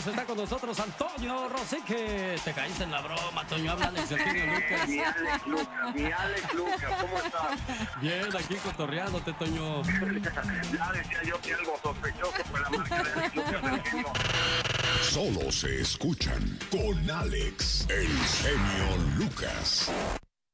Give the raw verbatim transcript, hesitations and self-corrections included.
señores, está con nosotros Antonio Rosique. Te caíste en la broma, Toño. Habla Alex Antonio Lucas. Mi Alex Lucas, mi Alex Lucas, ¿cómo estás? Bien, aquí cotorreándote, Toño. Ya decía yo que algo sospechoso por la marca de Alex Lucas del genio. Solo se escuchan con Alex, el genio Lucas.